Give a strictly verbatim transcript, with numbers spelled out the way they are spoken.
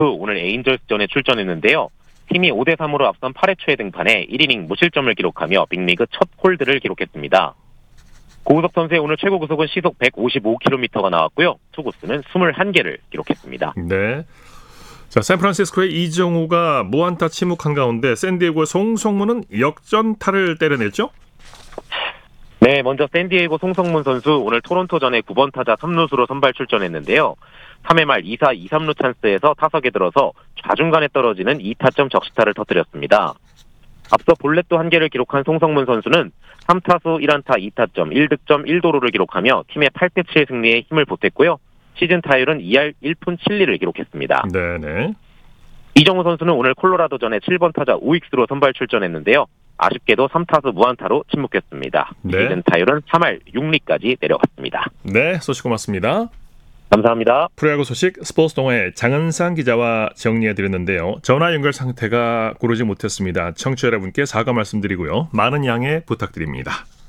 오늘 에인절스전에 출전했는데요. 팀이 오 대 삼으로 앞선 팔 회 초에 등판해 일 이닝 무실점을 기록하며 빅리그 첫 홀드를 기록했습니다. 고우석 선수의 오늘 최고 구속은 시속 백오십오 킬로미터가 나왔고요. 투구수는 이십일 개를 기록했습니다. 네. 자, 샌프란시스코의 이정우가 무안타 침묵한 가운데 샌디에고의 송성문은 역전타를 때려냈죠? 네, 먼저 샌디에이고 송성문 선수 오늘 토론토전에 구 번 타자 삼 루수로 선발 출전했는데요. 삼 회 말 이 사 이 삼루 찬스에서 타석에 들어서 좌중간에 떨어지는 이 타점 적시타를 터뜨렸습니다. 앞서 볼넷도 한 개를 기록한 송성문 선수는 삼 타수 일 안타 이 타점 일 득점 일 도루를 기록하며 팀의 팔 대 칠 승리에 힘을 보탰고요. 시즌 타율은 이 할 일 푼 칠 리를 기록했습니다. 네네. 이정우 선수는 오늘 콜로라도전에 칠 번 타자 우익수로 선발 출전했는데요. 아쉽게도 삼 타수 무안타로 침묵했습니다. 네. 시즌 타율은 삼 할 육 리까지 내려갔습니다. 네, 소식 고맙습니다. 감사합니다. 프로야구 소식 스포츠동의 장은상 기자와 정리해드렸는데요. 전화 연결 상태가 고르지 못했습니다. 청취자 여러분께 사과 말씀드리고요. 많은 양해 부탁드립니다.